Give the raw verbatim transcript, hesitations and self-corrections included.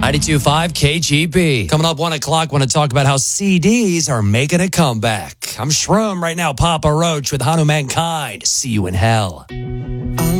ninety-two point five K G B. Coming up one o'clock, want to talk about how C Ds are making a comeback. I'm Shroom right now, Papa Roach with Hanumankind. See you in hell.